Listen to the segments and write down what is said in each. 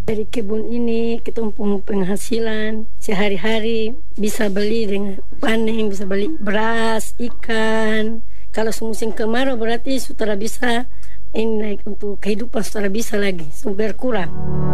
Dari kebun ini kita punya penghasilan sehari-hari, bisa beli dengan panen, bisa beli beras, ikan. Kalau musim kemarau berarti sudah bisa ini naik untuk kehidupan, sudah bisa lagi, sudah berkurang.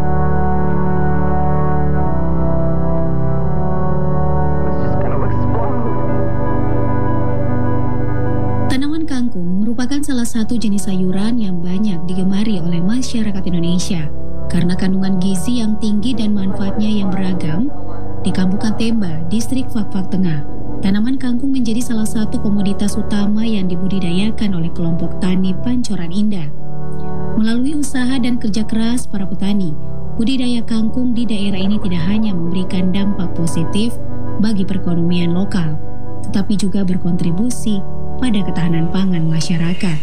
Tanaman kangkung merupakan salah satu jenis sayuran yang banyak digemari oleh masyarakat Indonesia. Karena kandungan gizi yang tinggi dan manfaatnya yang beragam, di Kampung Katemba, distrik Fak-Fak Tengah, tanaman kangkung menjadi salah satu komoditas utama yang dibudidayakan oleh kelompok tani Pancoran Indah. Melalui usaha dan kerja keras para petani, budidaya kangkung di daerah ini tidak hanya memberikan dampak positif bagi perekonomian lokal, tetapi juga berkontribusi pada ketahanan pangan masyarakat.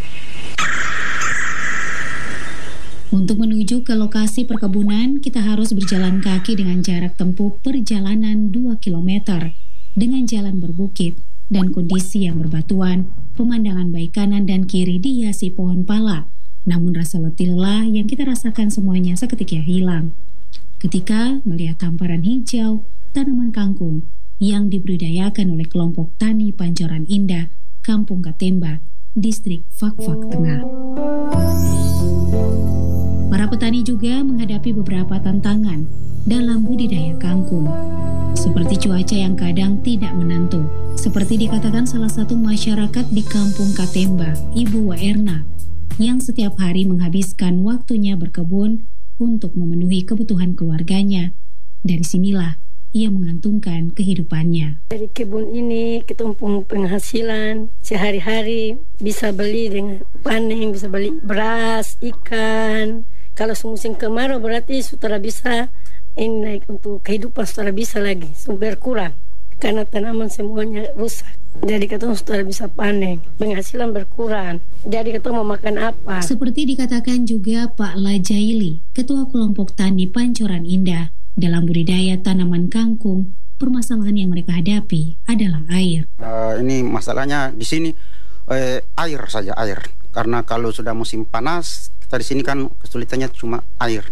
Untuk menuju ke lokasi perkebunan, kita harus berjalan kaki dengan jarak tempuh perjalanan 2 km dengan jalan berbukit dan kondisi yang berbatuan, pemandangan baik kanan dan kiri dihiasi pohon pala. Namun rasa letih lelah yang kita rasakan semuanya seketika hilang ketika melihat hamparan hijau tanaman kangkung yang dibudidayakan oleh kelompok tani Pancoran Indah, Kampung Katemba, distrik Fak-Fak Tengah. Para petani juga menghadapi beberapa tantangan dalam budidaya kangkung, seperti cuaca yang kadang tidak menentu. Seperti dikatakan salah satu masyarakat di Kampung Katemba, Ibu Waerna, yang setiap hari menghabiskan waktunya berkebun untuk memenuhi kebutuhan keluarganya. Dari sinilah ia mengantungkan kehidupannya. Dari kebun ini kita punya penghasilan sehari-hari, bisa beli dengan panen, bisa beli beras, ikan. Kalau musim kemarau berarti sudah bisa ini naik untuk kehidupan, sudah bisa lagi, sudah berkurang karena tanaman semuanya rusak. Jadi kita sudah bisa panen, penghasilan berkurang. Jadi kita mau makan apa? Seperti dikatakan juga Pak Lajaili, Ketua Kelompok Tani Pancoran Indah, dalam budidaya tanaman kangkung, permasalahan yang mereka hadapi adalah air. Ini masalahnya di sini air saja, air. Karena kalau sudah musim panas, kita di sini kan kesulitannya cuma air.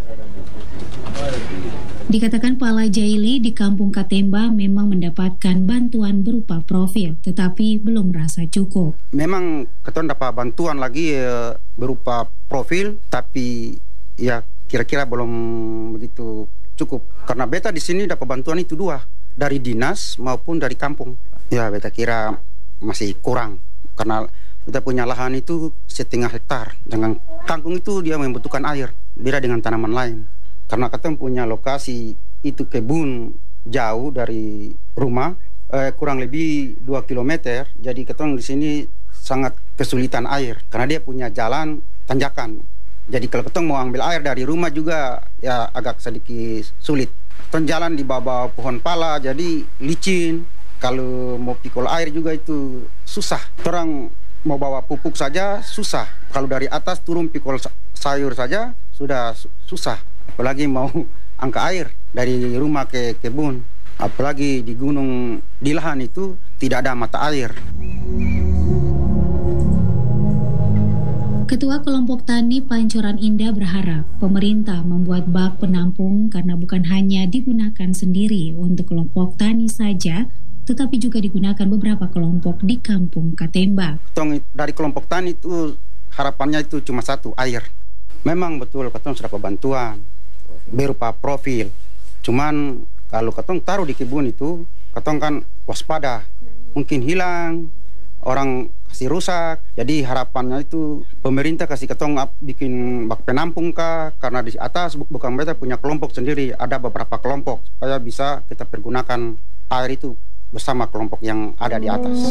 Dikatakan Pak Lajaili di Kampung Katemba memang mendapatkan bantuan berupa profil, tetapi belum merasa cukup. Memang kita dapat bantuan lagi berupa profil, tapi ya kira-kira belum begitu cukup. Karena beta di sini dapat bantuan itu 2, dari dinas maupun dari kampung. Ya beta kira masih kurang, karena kita punya lahan itu 0,5 hektar. Dengan kangkung itu dia membutuhkan air, beda dengan tanaman lain. Karena kita punya lokasi itu kebun jauh dari rumah, kurang lebih 2 km. Jadi kita di sini sangat kesulitan air, karena dia punya jalan tanjakan. Jadi kalau kita mau ambil air dari rumah juga ya agak sedikit sulit. Kita jalan di bawah pohon pala, jadi licin. Kalau mau pikul air juga itu susah. Orang mau bawa pupuk saja susah. Kalau dari atas turun pikul sayur saja sudah susah. Apalagi mau angkat air dari rumah ke kebun. Apalagi di gunung, di lahan itu tidak ada mata air. Ketua Kelompok Tani Pancoran Indah berharap pemerintah membuat bak penampung karena bukan hanya digunakan sendiri untuk kelompok tani saja, tetapi juga digunakan beberapa kelompok di Kampung Katemba. Dari kelompok tani itu harapannya itu cuma satu, air. Memang betul ketong sudah bantuan berupa profil. Cuman kalau ketong taruh di kebun itu, ketong kan waspada, mungkin hilang, orang kasih rusak. Jadi harapannya itu pemerintah kasih ketong bikin bak penampung kah, karena di atas bukan beta punya kelompok sendiri, ada beberapa kelompok supaya bisa kita pergunakan air itu bersama kelompok yang ada di atas.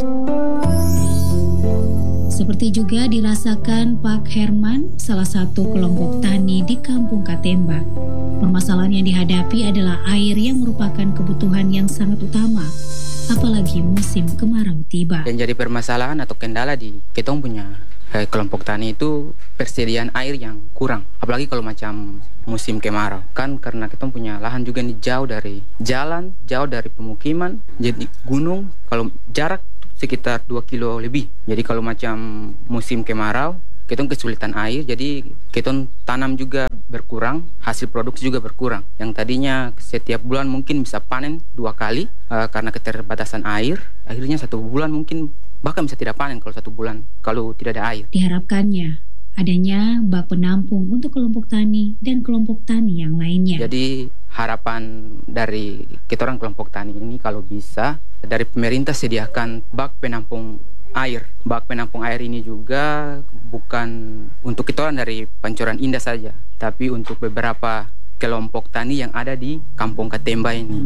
Seperti juga dirasakan Pak Herman, salah satu kelompok tani di Kampung Katemba. Permasalahan yang dihadapi adalah air yang merupakan kebutuhan yang sangat utama, apalagi musim kemarau tiba. Yang jadi permasalahan atau kendala di ketong punya kelompok tani itu persediaan air yang kurang. Apalagi kalau macam musim kemarau. Kan karena ketong punya lahan juga nih jauh dari jalan, jauh dari pemukiman, jadi gunung, kalau jarak sekitar 2 kilo lebih. Jadi kalau macam musim kemarau, ketong kesulitan air, jadi ketong tanam juga berkurang, hasil produksi juga berkurang. Yang tadinya setiap bulan mungkin bisa panen 2 kali karena keterbatasan air, akhirnya 1 bulan mungkin bahkan bisa tidak panen kalau 1 bulan kalau tidak ada air. Diharapkannya adanya bak penampung untuk kelompok tani dan kelompok tani yang lainnya. Jadi harapan dari kita orang kelompok tani ini kalau bisa dari pemerintah sediakan bak penampung air. Bak penampung air ini juga bukan untuk kita orang dari Pancoran Indah saja, tapi untuk beberapa kelompok tani yang ada di Kampung Katemba ini.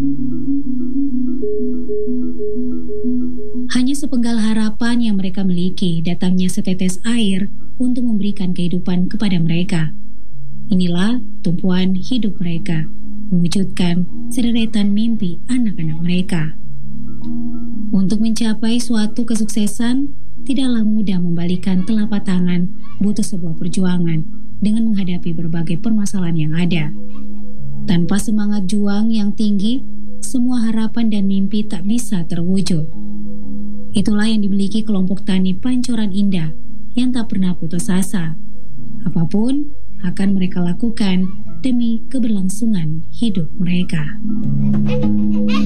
Hanya sepenggal harapan yang mereka miliki datangnya setetes air untuk memberikan kehidupan kepada mereka. Inilah tumpuan hidup mereka, mewujudkan sederetan mimpi anak-anak mereka. Untuk mencapai suatu kesuksesan, tidaklah mudah membalikan telapak tangan, butuh sebuah perjuangan dengan menghadapi berbagai permasalahan yang ada. Tanpa semangat juang yang tinggi, semua harapan dan mimpi tak bisa terwujud. Itulah yang dimiliki kelompok tani Pancoran Indah yang tak pernah putus asa. Apapun akan mereka lakukan demi keberlangsungan hidup mereka.